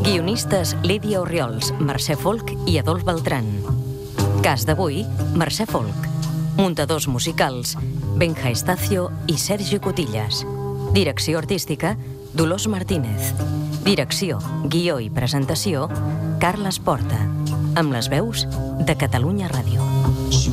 Guionistes Lídia Orriols, Mercè Folch i Adolf Beltrán. Cas d'avui, Mercè Folch. Muntadors musicals, Benja Estacio i Sergi Cotillas. Direcció artística, Dolors Martínez. Direcció, guió i presentació, Carles Porta. Amb les veus de Catalunya Ràdio.